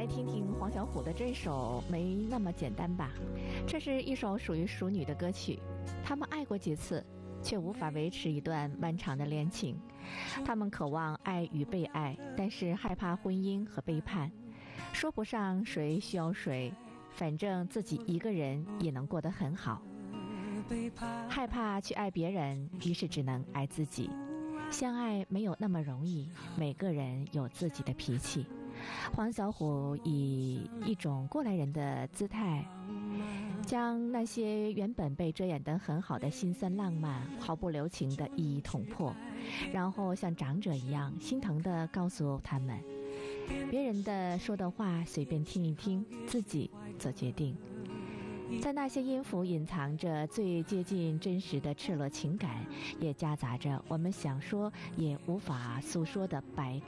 听听黄小琥的这首《没那么简单》吧。这是一首属于熟女的歌曲，她们爱过几次，却无法维持一段漫长的恋情。她们渴望爱与被爱，但是害怕婚姻和背叛，说不上谁需要谁，反正自己一个人也能过得很好。害怕去爱别人，于是只能爱自己。相爱没有那么容易，每个人有自己的脾气。黄小琥以一种过来人的姿态，将那些原本被遮掩得很好的辛酸浪漫毫不留情地一一捅破，然后像长者一样心疼地告诉他们，别人的说的话随便听一听，自己做决定。在那些音符隐藏着最接近真实的赤裸情感，也夹杂着我们想说也无法诉说的百